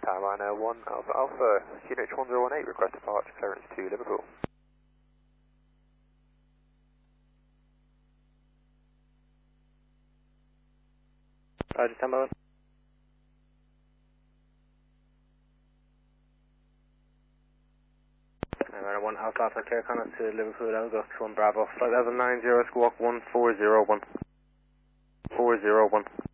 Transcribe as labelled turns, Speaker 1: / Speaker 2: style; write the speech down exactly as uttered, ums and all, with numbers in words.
Speaker 1: Carolina one Alpha Alpha, Q H one zero one eight, request departure clearance to Liverpool.
Speaker 2: Roger, Tambo. Carolina one Alpha Alpha, clear contact to Liverpool, Algo one Bravo, flight level nine zero, squawk one four zero one. four zero one.